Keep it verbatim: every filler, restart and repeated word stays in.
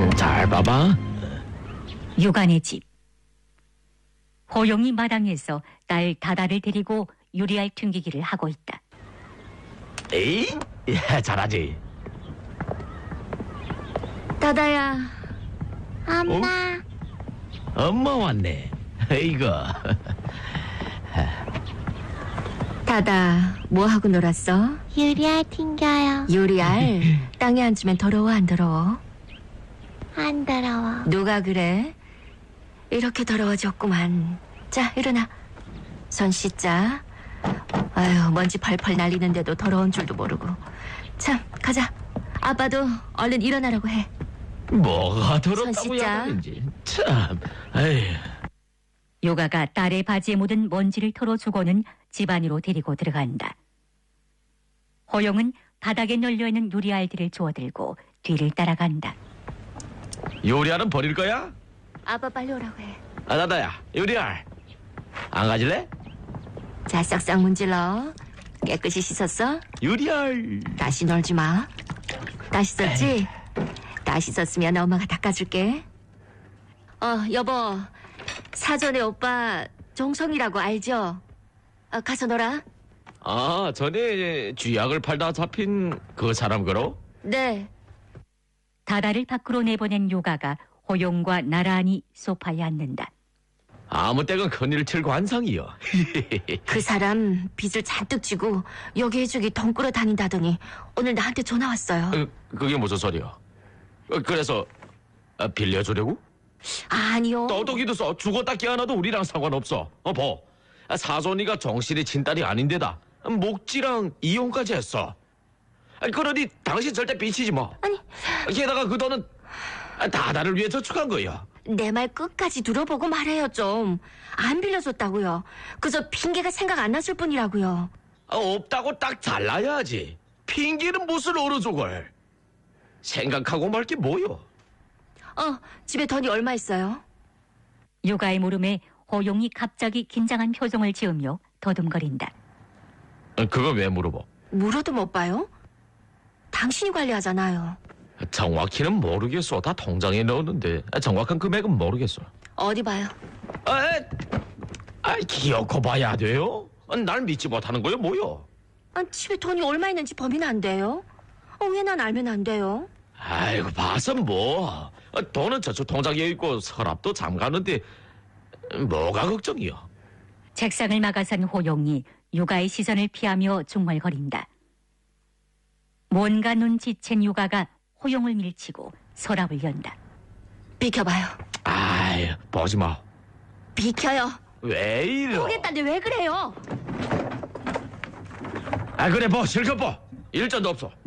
잘 봐봐. 요간의 집. 호용이 마당에서 딸 다다를 데리고 유리알 튕기기를 하고 있다. 에이, 야, 잘하지. 다다야. 엄마. 엄마 왔네. 이거. 다다, 뭐 하고 놀았어? 유리알 튕겨요. 요리알. 땅에 앉으면 더러워 안 더러워? 안 더러워. 누가 그래? 이렇게 더러워졌구만. 자, 일어나. 손 씻자. 아유, 먼지 펄펄 날리는데도 더러운 줄도 모르고. 참, 가자. 아빠도 얼른 일어나라고 해. 뭐가 더럽다고 손 씻자. 야단인지. 참. 에이. 요가가 딸의 바지에 묻은 먼지를 털어주고는 집 안으로 데리고 들어간다. 호용은 바닥에 널려있는 유리알들을 주워들고 뒤를 따라간다. 요리알은 버릴 거야? 아빠 빨리 오라고 해. 아, 나다야. 요리알. 안 가질래? 자, 싹싹 문질러. 깨끗이 씻었어? 요리알. 다시 널지 마. 다 씻었지? 다 씻었으면 엄마가 닦아줄게. 어, 여보. 사전에 오빠 정성이라고 알죠? 어, 가서 놀아. 아, 전에 쥐약을 팔다 잡힌 그 사람 거로? 네. 다다를 밖으로 내보낸 요가가 호용과 나란히 소파에 앉는다. 아무 때건 큰일 칠 관상이요. 그 사람 빚을 잔뜩 지고 여기 해주기 덩굴어 다닌다더니 오늘 나한테 전화 왔어요. 어, 그게 무슨 소리야? 어, 그래서 아, 빌려주려고? 아니요. 떠도기도 써. 죽었다 깨어나도 우리랑 상관없어. 어, 봐. 아, 사돈이가 정실이 친딸이 아닌데다 목지랑 이혼까지 했어. 아, 그러니 당신 절대 삐치지 마. 아니. 게다가 그 돈은 아, 다다를 위해 저축한 거야. 내 말 끝까지 들어보고 말해요 좀. 안 빌려줬다고요. 그저 핑계가 생각 안 났을 뿐이라고요. 아, 없다고 딱 잘라야지. 핑계는 무슨 어르족을. 생각하고 말 게 뭐여. 어, 집에 돈이 얼마 있어요? 요가의 물음에 호용이 갑자기 긴장한 표정을 지으며 더듬거린다. 아, 그거 왜 물어봐? 물어도 못 봐요? 당신이 관리하잖아요. 정확히는 모르겠어. 다 통장에 넣었는데 아, 정확한 금액은 모르겠어. 어디 봐요? 아, 아, 기어코 봐야 돼요? 아, 날 믿지 못하는 거요, 뭐요? 아, 집에 돈이 얼마 있는지 범위는 안 돼요? 어, 왜 난 알면 안 돼요? 아이고, 봐서 뭐. 아, 돈은 저축 통장에 있고 서랍도 잠가는데 뭐가 걱정이요? 책상을 막아선 호용이 요가의 시선을 피하며 중얼거린다. 뭔가 눈치챈 요가가 호용을 밀치고 서랍을 연다. 비켜봐요. 아이, 보지 마. 비켜요. 왜 이래? 보겠다는데 왜 그래요? 아, 그래, 뭐, 실컷 봐. 일전도 없어.